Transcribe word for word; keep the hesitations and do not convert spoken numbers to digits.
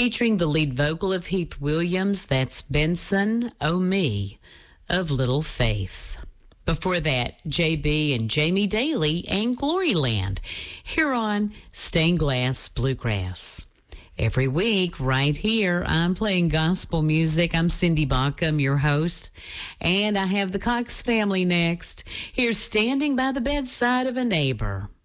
featuring the lead vocal of Heath Williams. That's Benson O'Me of Little Faith. Before that, J B and Jamie Daly and Gloryland here on Stained Glass Bluegrass. Every week, right here, I'm playing gospel music. I'm Cindy Baucom, your host, and I have the Cox family next. Here's Standing by the Bedside of a Neighbor.